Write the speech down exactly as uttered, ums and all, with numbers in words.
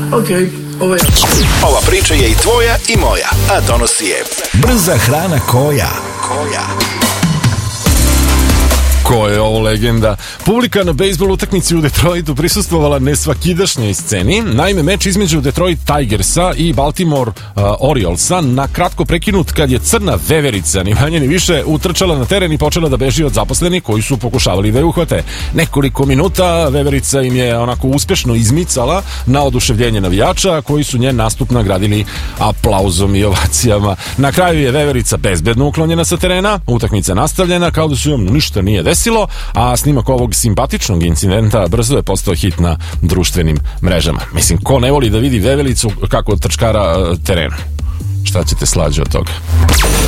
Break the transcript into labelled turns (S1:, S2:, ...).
S1: Ok, ovo je.
S2: Ova priča je i tvoja i moja, a donosi je
S3: Brza hrana koja?
S2: Koja?
S4: Ko je ovo legenda? Publika na bejsbol utakmici u Detroitu prisustvovala nesvakidašnjoj sceni. Naime, meč između Detroit Tigersa i Baltimore uh, Oriolesa na kratko prekinut kad je crna veverica, ni manje ni više, utrčala na teren i počela da beži od zaposlenih koji su pokušavali da je uhvate. Nekoliko minuta veverica im je onako uspešno izmicala na oduševljenje navijača koji su njen nastup nagradili aplauzom i ovacijama. Na kraju je veverica bezbedno uklonjena sa terena, utakmica nastavljena kao da su joj ništa nije desilo, a snimak ovog simpatičnog incidenta brzo je postao hit na društvenim mrežama. Mislim, ko ne voli da vidi vevericu kako trčkara terenu? Šta ćete slađe od toga?